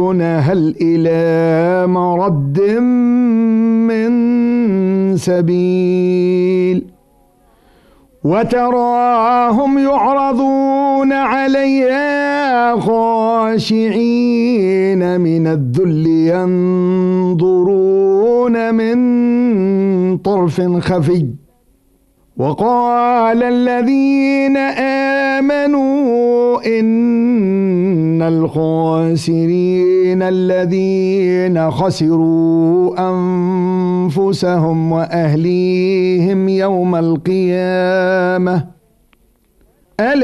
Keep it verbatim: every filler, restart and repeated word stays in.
هل إلى مرد من سبيل وتراهم يعرضون عليها خاشعين من الذل ينظرون من طرف خفي وقال الذين آمنوا إن الخاسرين الذين خسروا أنفسهم وأهليهم يوم القيامة